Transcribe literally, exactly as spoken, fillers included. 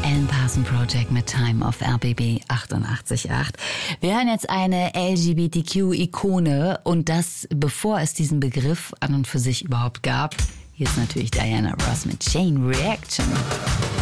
Alan Parsons Project mit Time auf R B B achtundachtzig Komma acht. Wir hören jetzt eine L G B T Q-Ikone und das, bevor es diesen Begriff an und für sich überhaupt gab. Hier ist natürlich Diana Ross mit Chain Reaction.